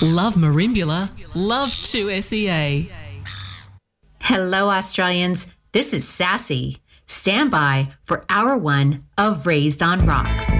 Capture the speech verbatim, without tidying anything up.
Love Marimbula, love two S E A. Hello, Australians. This is Sassy. Stand by for hour one of Raised on Rock.